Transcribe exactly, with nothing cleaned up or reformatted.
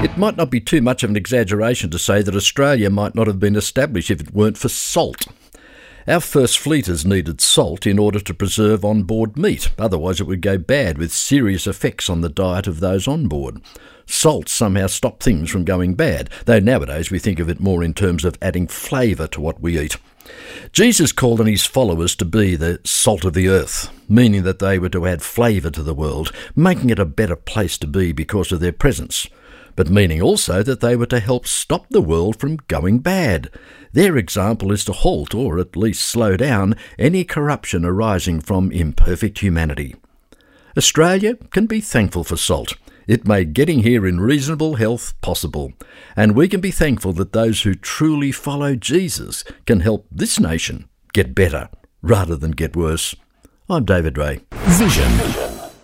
It might not be too much of an exaggeration to say that Australia might not have been established if it weren't for salt. Our first fleeters needed salt in order to preserve on-board meat, otherwise it would go bad with serious effects on the diet of those on board. Salt somehow stopped things from going bad, though nowadays we think of it more in terms of adding flavour to what we eat. Jesus called on his followers to be the salt of the earth, meaning that they were to add flavour to the world, making it a better place to be because of their presence, but meaning also that they were to help stop the world from going bad. Their example is to halt, or at least slow down, any corruption arising from imperfect humanity. Australia can be thankful for salt. It made getting here in reasonable health possible, and we can be thankful that those who truly follow Jesus can help this nation get better rather than get worse. I'm David Ray. Vision.